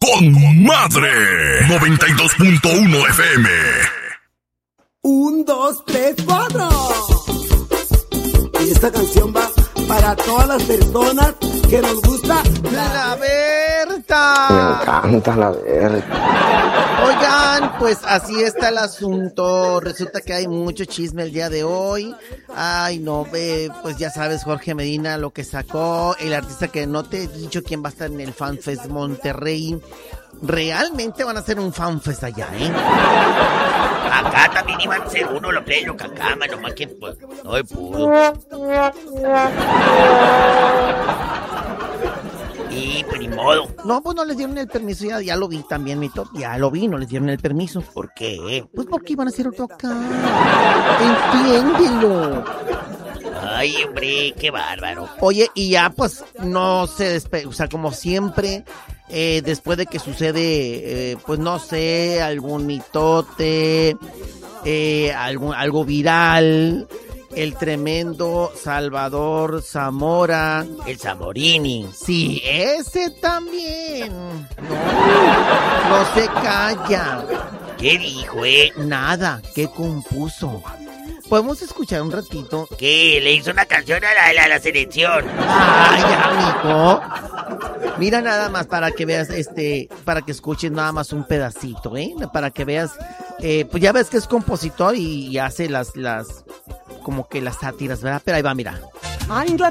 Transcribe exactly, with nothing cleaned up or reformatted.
con madre. noventa y dos punto uno F M. Un, dos, tres, cuatro. Y esta canción va para todas las personas que nos gusta la Berta. Me encanta la Berta. Oigan, pues así está el asunto. Resulta que hay mucho chisme el día de hoy. Ay, no, eh, pues ya sabes, Jorge Medina, lo que sacó. El artista que no te he dicho quién va a estar en el FanFest Monterrey. Realmente van a hacer un FanFest allá, ¿eh? Acá también iban a ser uno, lo que lo que acá, nomás que pues no me pudo. Y pues ni modo. No, pues no les dieron el permiso, ya, ya lo vi también, mi top, ya lo vi, no les dieron el permiso. ¿Por qué? Pues porque iban a hacer otro acá. Entiéndelo. Ay, hombre, qué bárbaro. Oye, y ya pues no se despe... O sea, como siempre, eh, después de que sucede, eh, pues no sé, algún mitote, eh, algún, algo viral, el tremendo Salvador Zamora. El Zamorini. Sí, ese también. No, no se calla. ¿Qué dijo, eh? Nada, ¿qué compuso? ¿Podemos escuchar un ratito? ¿Qué? Le hizo una canción a la, a la, la selección. Ay, amigo. Mira nada más para que veas, este, para que escuches nada más un pedacito, ¿eh? Para que veas, eh, pues ya ves que es compositor y, y hace las, las, como que las sátiras, ¿verdad? Pero ahí va, mira. A Inglaterra